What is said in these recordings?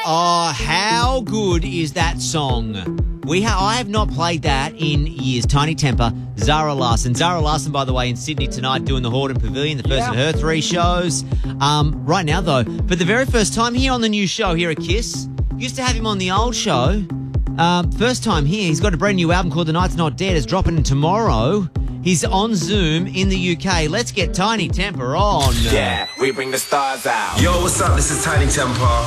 Oh, how good is that song? I have not played that in years. Tiny Temper, Zara Larsson. Zara Larsson, by the way, in Sydney tonight doing the Hordern Pavilion, the first of her 3 shows. Right now, though, for the very first time here on the new show here at KISS, used to have him on the old show. First time here, he's got a brand new album called The Night's Not Dead. It's dropping in tomorrow. He's on Zoom in the UK. Let's get Tiny Temper on. Yeah, we bring the stars out. Yo, what's up? This is Tiny Temper.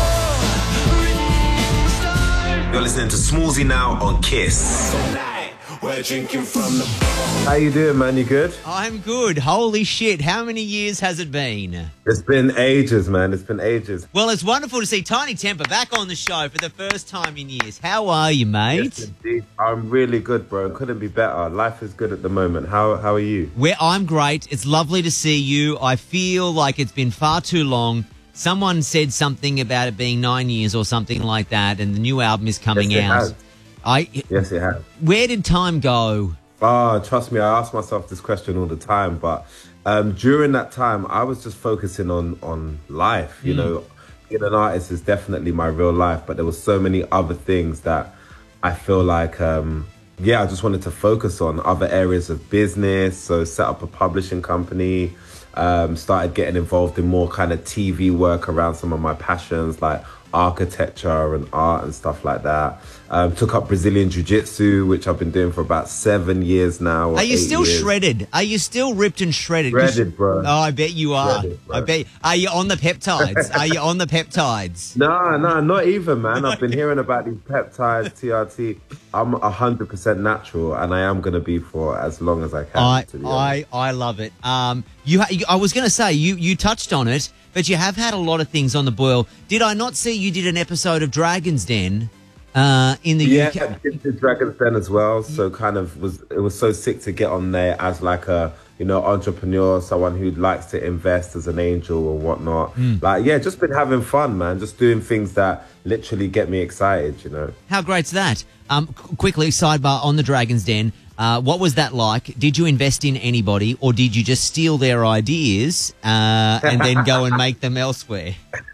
You're listening to Smallzy now on KISS. We're drinking from the How you doing, man? You good? I'm good. Holy shit. How many years has it been? It's been ages, man. It's been ages. Well, it's wonderful to see Tiny Temper back on the show for the first time in years. How are you, mate? Yes, indeed. I'm really good, bro. Couldn't be better. Life is good at the moment. How are you? I'm great. It's lovely to see you. I feel like it's been far too long. Someone said something about it being 9 years or something like that, and the new album is coming out. Yes, it has. Where did time go? Oh, trust me, I ask myself this question all the time. But during that time, I was just focusing on life. You know, being an artist is definitely my real life, but there were so many other things that I feel like, I just wanted to focus on other areas of business. So set up a publishing company, started getting involved in more kind of TV work around some of my passions, like architecture and art and stuff like that. Took up Brazilian Jiu-Jitsu, which I've been doing for about 7 years now. Are you still shredded? Are you still ripped and shredded? Shredded, bro. Oh, I bet you are. I bet. Are you on the peptides? Are you on the peptides? No, not even, man. I've been hearing about these peptides, TRT. I'm 100% natural, and I am going to be for as long as I can. I love it. I was going to say, you touched on it, but you have had a lot of things on the boil. Did I not see you did an episode of Dragon's Den in the UK? Yeah, I did Dragon's Den as well. So it was so sick to get on there as like a, entrepreneur, someone who likes to invest as an angel or whatnot. Just been having fun, man. Just doing things that literally get me excited, How great's that? Quickly, sidebar on the Dragon's Den. What was that like? Did you invest in anybody, or did you just steal their ideas and then go and make them elsewhere?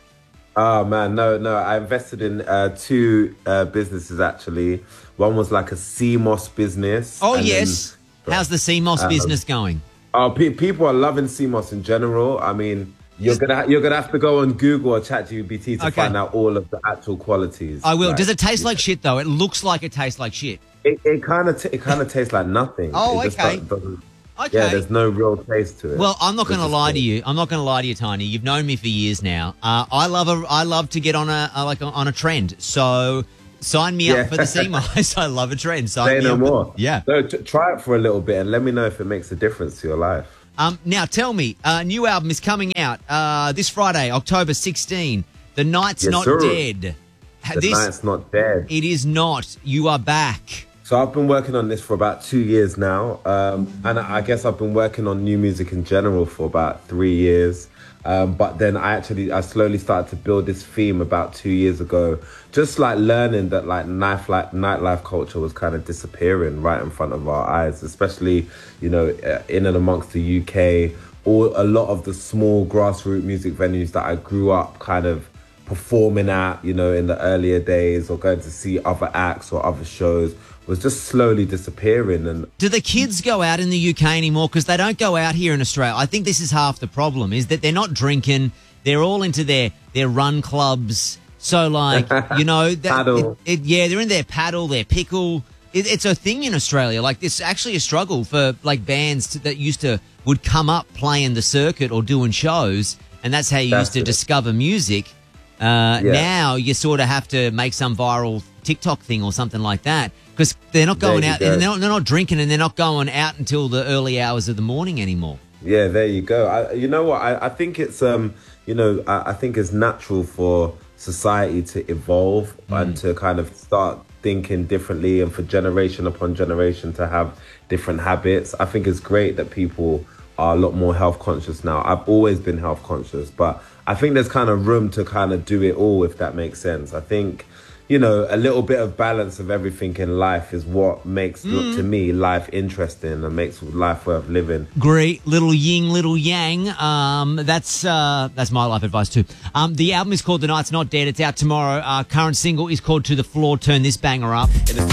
Oh, man, no. I invested in 2 businesses, actually. One was like a CMOS business. Oh, yes. How's the CMOS business going? Oh, people are loving CMOS in general. I mean, you're gonna have to go on Google or ChatGPT to find out all of the actual qualities. I will. Does it taste like shit, though? It looks like it tastes like shit. It kind of tastes like nothing. Oh, okay. Okay. Yeah, there's no real taste to it. Well, I'm not going to lie to you. I'm not going to lie to you, Tiny. You've known me for years now. I love to get on a trend. So sign me up for the CMOS. I love a trend. Say no more. Yeah. So try it for a little bit and let me know if it makes a difference to your life. Now tell me, new album is coming out this Friday, October 16. The Night's Not Dead. The Night's Not Dead. It is not. You are back. So I've been working on this for about 2 years now, and I guess I've been working on new music in general for about 3 years. But then I slowly started to build this theme about 2 years ago, just like learning that like nightlife culture was kind of disappearing right in front of our eyes, especially, in and amongst the UK, or a lot of the small grassroots music venues that I grew up kind of performing at, in the earlier days, or going to see other acts or other shows, was just slowly disappearing. And do the kids go out in the UK anymore? Because they don't go out here in Australia. I think this is half the problem, is that they're not drinking. They're all into their run clubs. So like, paddle. They're in their paddle, their pickle. It's a thing in Australia. Like, it's actually a struggle for like bands that would come up playing the circuit or doing shows, and that's how you used to discover music. Now you sort of have to make some viral TikTok thing or something like that, because they're not going out and they're not drinking, and they're not going out until the early hours of the morning anymore. Yeah, there you go. You know what? I think it's I think it's natural for society to evolve and to kind of start thinking differently, and for generation upon generation to have different habits. I think it's great that people are a lot more health conscious now. I've always been health conscious, but I think there's kind of room to kind of do it all, if that makes sense. I think, you know, a little bit of balance of everything in life is what makes, to me, life interesting and makes life worth living. Agree. Little yin, little yang. That's my life advice too. The album is called The Night's Not Dead. It's out tomorrow. Current single is called To the Floor. Turn this banger up.